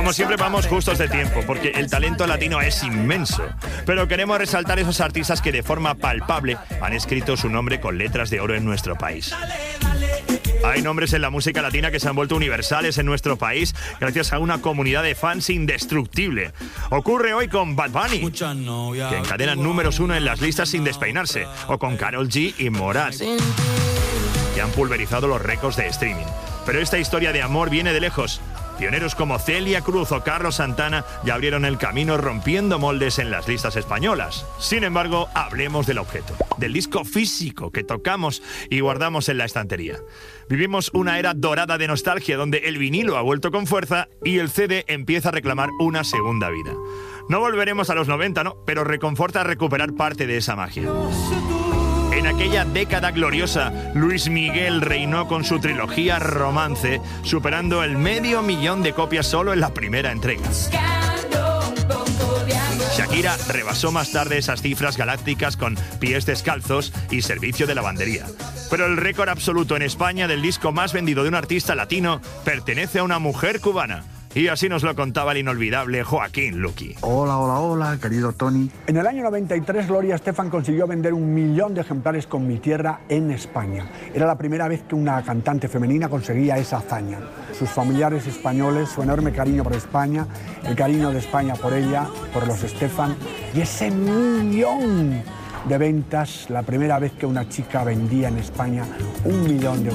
Como siempre vamos justos de tiempo, porque el talento latino es inmenso. Pero queremos resaltar esos artistas que de forma palpable han escrito su nombre con letras de oro en nuestro país. Hay nombres en la música latina que se han vuelto universales en nuestro país gracias a una comunidad de fans indestructible. Ocurre hoy con Bad Bunny, que encadena números 1 en las listas sin despeinarse, o con Karol G y Morat, que han pulverizado los récords de streaming. Pero esta historia de amor viene de lejos. Pioneros como Celia Cruz o Carlos Santana ya abrieron el camino rompiendo moldes en las listas españolas. Sin embargo, hablemos del objeto, del disco físico que tocamos y guardamos en la estantería. Vivimos una era dorada de nostalgia donde el vinilo ha vuelto con fuerza y el CD empieza a reclamar una segunda vida. No volveremos a los 90, ¿no? Pero reconforta recuperar parte de esa magia. En aquella década gloriosa, Luis Miguel reinó con su trilogía Romance, superando el 500.000 de copias solo en la primera entrega. Shakira rebasó más tarde esas cifras galácticas con Pies Descalzos y Servicio de Lavandería. Pero el récord absoluto en España del disco más vendido de un artista latino pertenece a una mujer cubana. Y así nos lo contaba el inolvidable Joaquín Luqui. Hola, querido Tony. En el año 93, Gloria Estefan consiguió vender 1 millón de ejemplares con Mi Tierra en España. Era la primera vez que una cantante femenina conseguía esa hazaña. Sus familiares españoles, su enorme cariño por España, el cariño de España por ella, por los Estefan, y ese 1 millón de ventas, la primera vez que una chica vendía en España 1 millón de